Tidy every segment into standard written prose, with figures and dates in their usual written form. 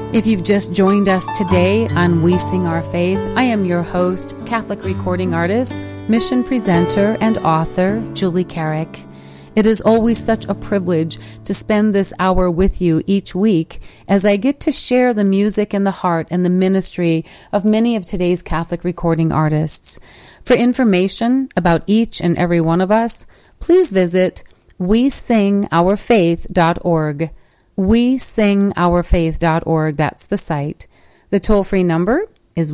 If you've just joined us today on We Sing Our Faith, I am your host, Catholic recording artist, mission presenter, and author, Julie Carrick. It is always such a privilege to spend this hour with you each week as I get to share the music and the heart and the ministry of many of today's Catholic recording artists. For information about each and every one of us, please visit wesingourfaith.org. wesingourfaith.org. That's the site. The toll-free number is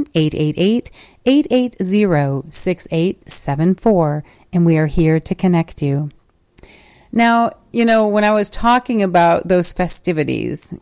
1-888-880-6874, and we are here to connect you. Now, when I was talking about those festivities,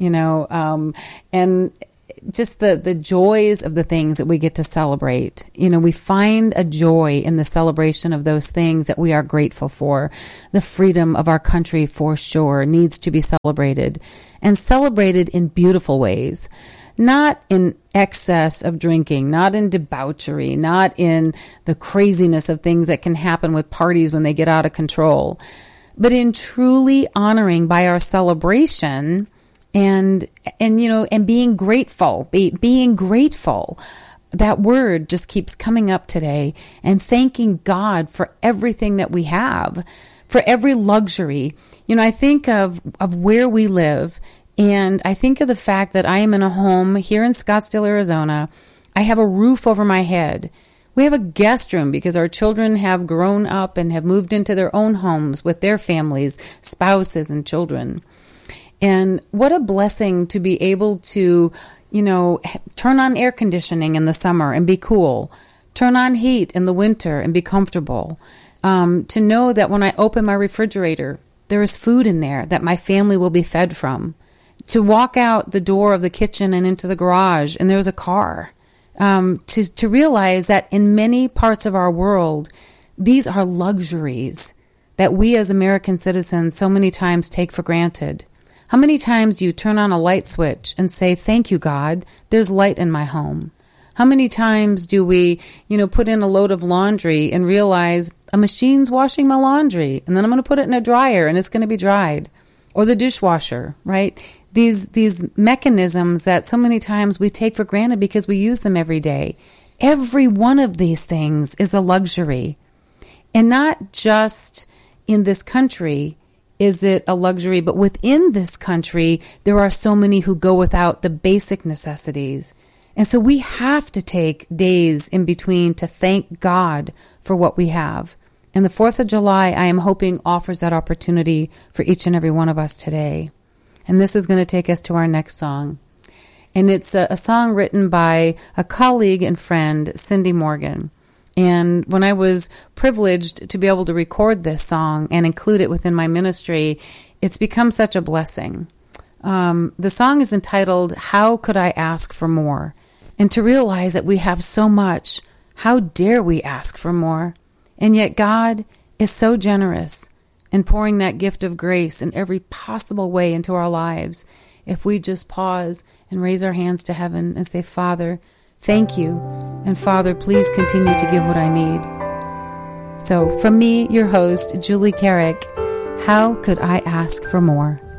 and just the joys of the things that we get to celebrate, we find a joy in the celebration of those things that we are grateful for. The freedom of our country, for sure, needs to be celebrated, and celebrated in beautiful ways. Not in excess of drinking, not in debauchery, not in the craziness of things that can happen with parties when they get out of control, but in truly honoring by our celebration and being grateful, being grateful. That word just keeps coming up today, and thanking God for everything that we have, for every luxury. I think of where we live, and I think of the fact that I am in a home here in Scottsdale, Arizona. I have a roof over my head. We have a guest room because our children have grown up and have moved into their own homes with their families, spouses, and children. And what a blessing to be able to, turn on air conditioning in the summer and be cool, turn on heat in the winter and be comfortable. To know that when I open my refrigerator, there is food in there that my family will be fed from. To walk out the door of the kitchen and into the garage and there's a car. To realize that in many parts of our world, these are luxuries that we as American citizens so many times take for granted. How many times do you turn on a light switch and say, "Thank you, God, there's light in my home"? How many times do we, put in a load of laundry and realize a machine's washing my laundry, and then I'm going to put it in a dryer and it's going to be dried? Or the dishwasher, right? These mechanisms that so many times we take for granted because we use them every day. Every one of these things is a luxury. And not just in this country is it a luxury, but within this country, there are so many who go without the basic necessities. And so we have to take days in between to thank God for what we have. And the 4th of July, I am hoping, offers that opportunity for each and every one of us today. And this is going to take us to our next song. And it's a song written by a colleague and friend, Cindy Morgan. And when I was privileged to be able to record this song and include it within my ministry, it's become such a blessing. The song is entitled, "How Could I Ask for More?" And to realize that we have so much, how dare we ask for more? And yet God is so generous in pouring that gift of grace in every possible way into our lives. If we just pause and raise our hands to heaven and say, "Father, thank you. And Father, please continue to give what I need." So from me, your host, Julie Carrick, how could I ask for more?